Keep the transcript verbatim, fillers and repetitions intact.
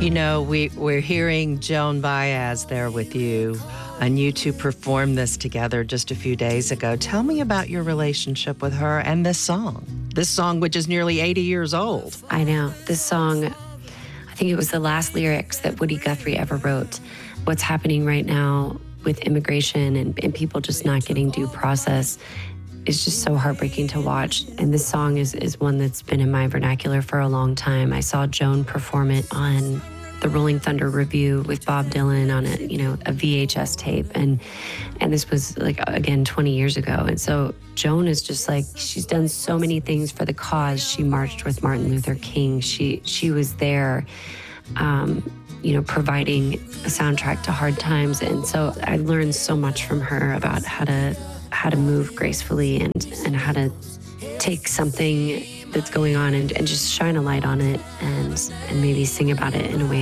You know, we, we're hearing Joan Baez there with you, and you two performed this together just a few days ago. Tell me about your relationship with her and this song. This song, which is nearly eighty years old. I know. This song, I think it was the last lyrics that Woody Guthrie ever wrote. What's happening right now with immigration and, and people just not getting due process is just so heartbreaking to watch. And this song is, is one that's been in my vernacular for a long time. I saw Joan perform it on the Rolling Thunder Review with Bob Dylan on a, you know, a V H S tape. And and this was like, again, twenty years ago. And so Joan is just like, she's done so many things for the cause. She marched with Martin Luther King. She, she was there, um, you know, providing a soundtrack to hard times. And so I learned so much from her about how to how to move gracefully and, and how to take something that's going on and, and just shine a light on it and and maybe sing about it in a way